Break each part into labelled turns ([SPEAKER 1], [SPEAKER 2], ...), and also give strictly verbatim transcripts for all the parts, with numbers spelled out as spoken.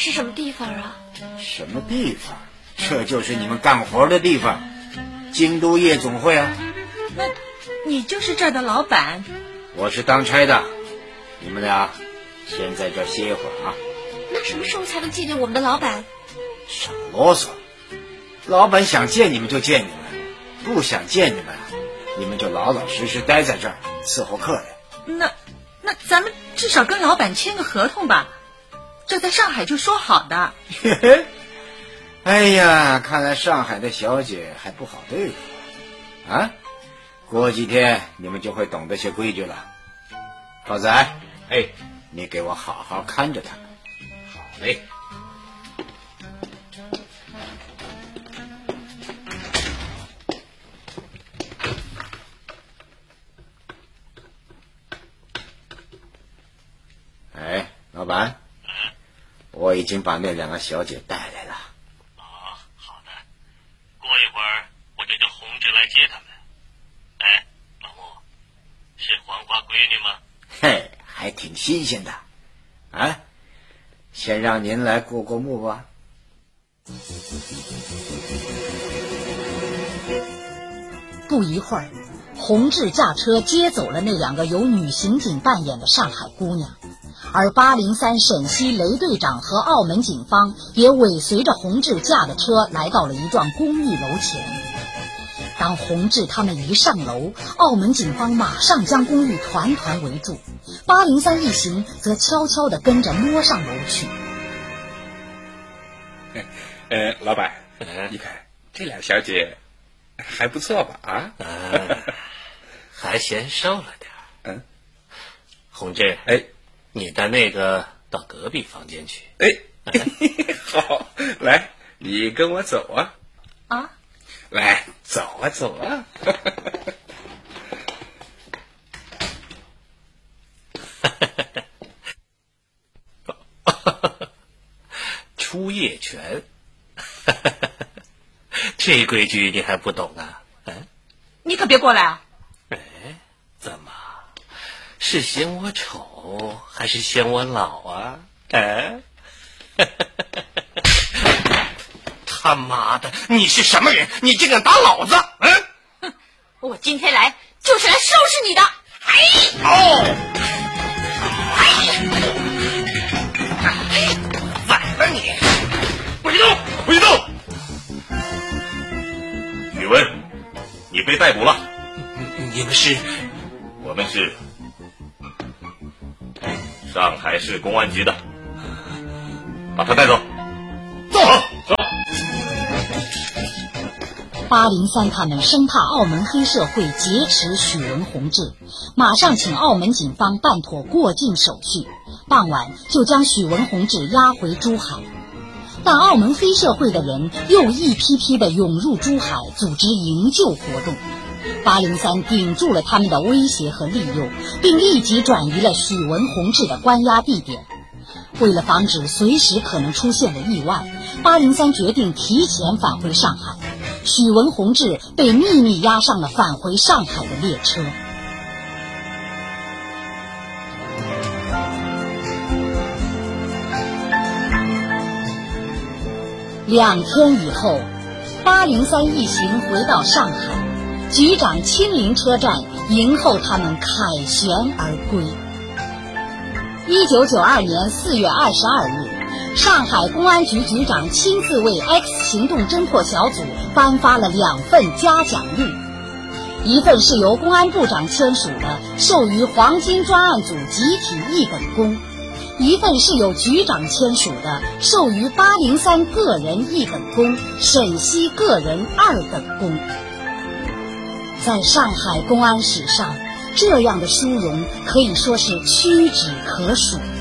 [SPEAKER 1] 是什么地方啊？
[SPEAKER 2] 什么地方？这就是你们干活的地方，京都夜总会啊。
[SPEAKER 3] 那你就是这儿的老板？
[SPEAKER 2] 我是当差的，你们俩先在这儿歇一会儿啊。
[SPEAKER 1] 那什么时候才能见见我们的老板？
[SPEAKER 2] 少啰嗦，老板想见你们就见你们，不想见你们，你们就老老实实待在这儿伺候客人。
[SPEAKER 3] 那那咱们至少跟老板签个合同吧，这在上海就说好的。
[SPEAKER 2] 哎呀，看来上海的小姐还不好对付啊！过几天你们就会懂得些规矩了。高仔，
[SPEAKER 4] 哎，
[SPEAKER 2] 你给我好好看着他。
[SPEAKER 4] 好嘞。
[SPEAKER 2] 哎，老板，我已经把那两个小姐带来了。
[SPEAKER 5] 啊，好的，过一会儿我就叫洪志来接他们。哎，老穆，是黄花闺女吗？
[SPEAKER 2] 嘿，还挺新鲜的。啊，先让您来过过目吧。
[SPEAKER 6] 不一会儿，洪志驾车接走了那两个由女刑警扮演的上海姑娘。而八零三陕西雷队长和澳门警方也尾随着洪志驾的车来到了一幢公寓楼前。当洪志他们一上楼，澳门警方马上将公寓团团围住，八零三一行则悄悄地跟着摸上楼去。
[SPEAKER 4] 呃，老板，你看这俩小姐还不错吧？啊，
[SPEAKER 5] 呃、还嫌瘦了点。
[SPEAKER 4] 嗯，
[SPEAKER 5] 洪志，
[SPEAKER 4] 哎。
[SPEAKER 5] 你带那个到隔壁房间去。
[SPEAKER 4] 哎，好，来，你跟我走啊！
[SPEAKER 3] 啊，
[SPEAKER 4] 来，走啊，走啊！
[SPEAKER 5] 出夜权，这规矩你还不懂啊？嗯，
[SPEAKER 3] 你可别过来啊！
[SPEAKER 5] 哎，怎么？是嫌我丑还是嫌我老啊？哎，他妈的，你是什么人？你竟敢打老子！嗯，
[SPEAKER 1] 哼，我今天来就是来收拾你的。哎，
[SPEAKER 5] 哦，哎，宰了你！
[SPEAKER 4] 不许动，不许动！宇文，你被逮捕了。
[SPEAKER 5] 你们是？
[SPEAKER 4] 我们是上海市公安局的，把他带走。走，走。
[SPEAKER 6] 八零三他们生怕澳门黑社会劫持许文洪志，马上请澳门警方办妥过境手续，傍晚就将许文洪志押回珠海。但澳门黑社会的人又一批批地涌入珠海，组织营救活动。八零三顶住了他们的威胁和利诱，并立即转移了许文洪志的关押地点。为了防止随时可能出现的意外，八零三决定提前返回上海。许文洪志被秘密押上了返回上海的列车。两天以后，八零三一行回到上海，局长亲临车站迎候他们凯旋而归。一九九二年四月二十二日，上海公安局局长亲自为 X 行动侦破小组颁发了两份嘉奖令，一份是由公安部长签署的，授予黄金专案组集体一等功；一份是由局长签署的，授予八零三个人一等功，沈西个人二等功。在上海公安史上，这样的殊荣可以说是屈指可数的。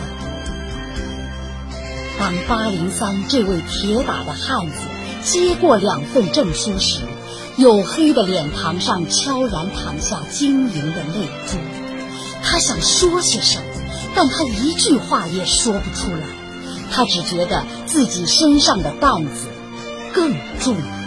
[SPEAKER 6] 当八零三这位铁打的汉子接过两份证书时，黝黑的脸庞上悄然淌下晶莹的泪珠。他想说些什么，但他一句话也说不出来。他只觉得自己身上的担子更重了。